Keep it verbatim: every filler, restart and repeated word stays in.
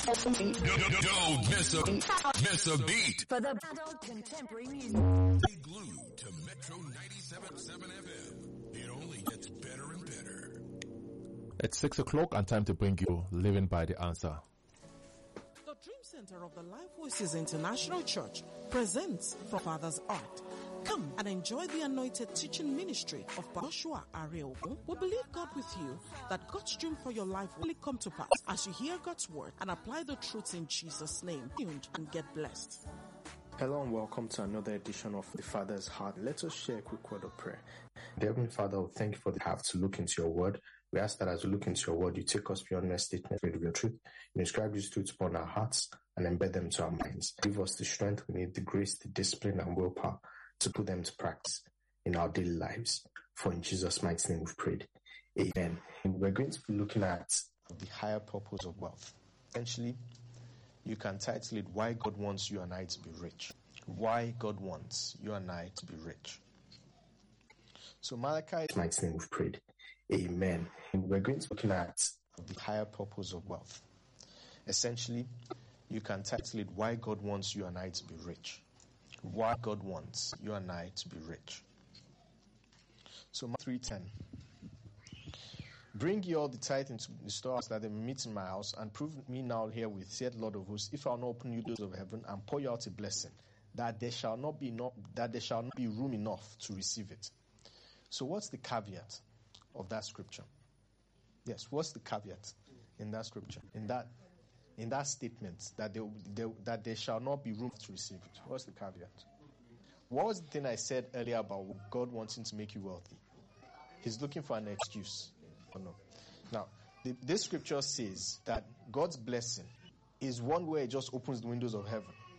Don't miss a, miss a beat. For the adult contemporary music. Stay glued to Metro ninety-seven point seven F M. It only gets better and better. It's six o'clock and time to bring you Living by the Answer. The Dream Center of the Life Voices International Church presents From Father's Art. Come and enjoy the anointed teaching ministry of Joshua Areogun. We believe God with you that God's dream for your life will come to pass as you hear God's word and apply the truths in Jesus' name. Tuned and get blessed. Hello and welcome to another edition of The Father's Heart. Let us share a quick word of prayer. Dear Heavenly Father, we thank you for the have to look into your word. We ask that as we look into your word, you take us beyond mere statement of your truth. You inscribe these truths upon our hearts and embed them to our minds. Give us the strength we need, the grace, the discipline and willpower to put them to practice in our daily lives. For in Jesus' mighty name we've prayed. Amen. And we're going to be looking at the higher purpose of wealth. Essentially, you can title it, Why God Wants You and I to Be Rich. Why God wants you and I to be rich. So Malachi, mighty name we've prayed. Amen. And we're going to be looking at the higher purpose of wealth. Essentially, you can title it, Why God Wants You and I to Be Rich. Why God wants you and I to be rich. So three ten. Bring ye all the tithe into the storehouse that they may meet in my house, and prove me now herewith, saith Lord of hosts, if I will not open you doors of heaven and pour you out a blessing, that there shall not be no, that there shall not be room enough to receive it. So what's the caveat of that scripture? Yes, what's the caveat in that scripture? In that in that statement that there, there that there shall not be room to receive it. What's the caveat? What was the thing I said earlier about God wanting to make you wealthy? He's looking for an excuse. Oh no. Now, the, this scripture says that God's blessing is one where it just opens the windows of heaven